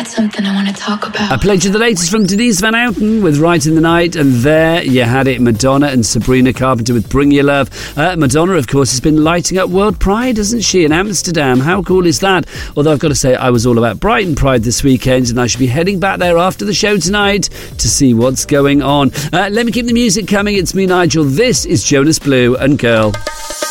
got something I want to talk about. I played you the latest from Denise Van Outen with Right in the Night, and there you had it, Madonna and Sabrina Carpenter with Bring Your Love. Madonna, of course, has been lighting up World Pride, hasn't she, in Amsterdam? How cool is that? Although I've got to say, I was all about Brighton Pride this weekend, and I should be heading back there after the show tonight to see what's going on. Let me keep the music coming. It's me, Nigel. This is Jonas Blue and Girl.